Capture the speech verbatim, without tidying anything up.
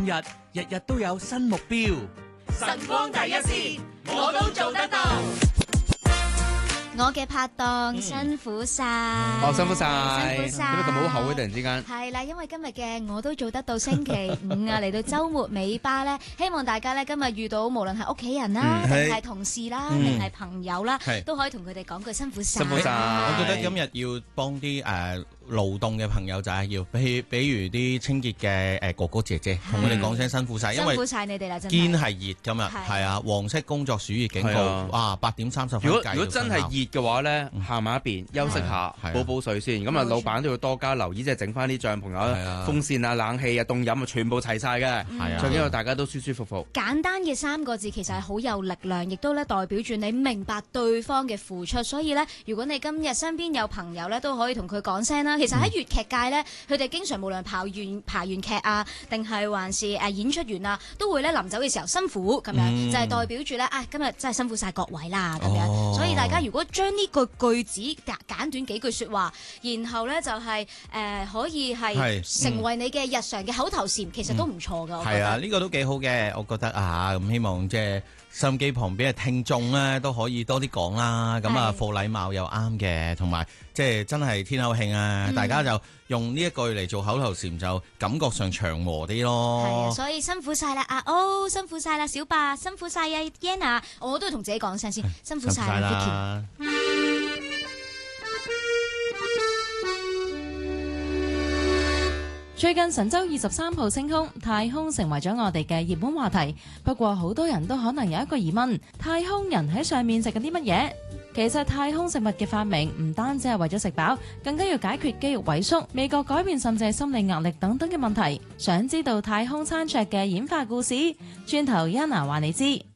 日，日日都有新目標。 晨光第一線，我都做得到。 我嘅拍檔辛苦晒， 哦，辛苦晒， 辛苦晒， 點解咁好口嘅？突然之間係啦，因為今日嘅我都做得到星期五啊，嚟到週末尾巴咧，希望大家咧今日遇到無論係屋企人啦，定係同事啦，定係朋友啦，都可以同佢哋講句辛苦晒。 辛苦晒， 我覺得今日要幫啲誒勞動嘅朋友就係要，比比如啲清潔嘅誒哥哥姐姐，同佢哋講聲辛苦晒，因為辛苦晒你哋啦，真係堅係熱今日，係啊，黃色工作暑熱警告，哇，八點三十分。 如果如果真係熱嘅話咧，行埋一邊休息下，補補水先。咁啊，老闆都要多加留意，即係整翻啲帳篷啊、風扇啊、冷氣啊、凍飲啊，全部齊晒嘅。最緊要大家都舒舒服服。 簡單嘅三個字其實係好有力量，亦都咧代表住你明白對方嘅付出。所以咧，如果你今日身邊有朋友咧，都可以同佢講聲啦。其實喺粵劇界咧，佢哋經常無論排完排完劇啊，定係還是誒演出完啊，都會咧臨走嘅時候辛苦咁樣，嗯、就係代表住咧啊，今日真係辛苦晒各位啦咁樣。哦、所以大家如果將呢句句子簡短幾句説話，然後咧就係、是、誒、呃、可以係成為你嘅日常嘅口頭禪，嗯、其實都唔錯㗎。 係啊，呢、這個都幾好嘅，我覺得啊，咁希望即係收音機旁邊嘅聽眾咧都可以多啲講啦。咁啊，課禮貌又啱嘅，同埋即係真係天口慶啊，嗯、大家就用呢一句嚟做口頭禪，就感覺上祥和啲咯。 係啊，所以辛苦晒啦，阿 O，辛苦晒啦，小白，辛苦晒啊 Yana， 我都要同自己講聲先，辛苦晒啦 Vicky。 最近神舟二十三號升空，太空成為咗我哋嘅熱門話題。不過好多人都可能有一個疑問：太空人喺上面食緊啲乜嘢？其實太空食物嘅發明唔單止係為咗食飽，更加要解決肌肉萎縮、味覺改變，甚至係心理壓力等等嘅問題。想知道太空餐桌嘅演化故事？轉頭 Yana 話你知。